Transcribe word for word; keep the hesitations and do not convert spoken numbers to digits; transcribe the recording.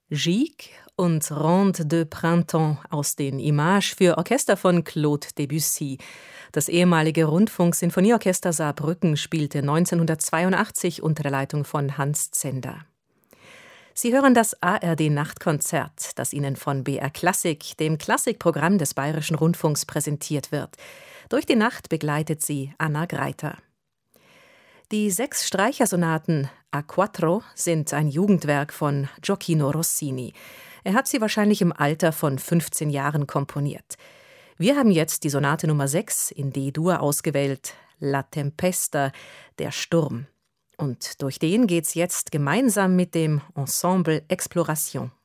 Gigue und Ronde de Printemps aus den Images für Orchester von Claude Debussy. Das ehemalige Rundfunk-Sinfonieorchester Saarbrücken spielte neunzehnhundertzweiundachtzig unter der Leitung von Hans Zender. Sie hören das A R D-Nachtkonzert, das Ihnen von B R Klassik, dem Klassikprogramm des Bayerischen Rundfunks, präsentiert wird. Durch die Nacht begleitet sie Anna Greiter. Die sechs Streichersonaten A Quattro sind ein Jugendwerk von Gioacchino Rossini. Er hat sie wahrscheinlich im Alter von fünfzehn Jahren komponiert. Wir haben jetzt die Sonate Nummer sechs in D-Dur ausgewählt, La Tempesta, der Sturm. Und durch den geht's jetzt gemeinsam mit dem Ensemble Exploration.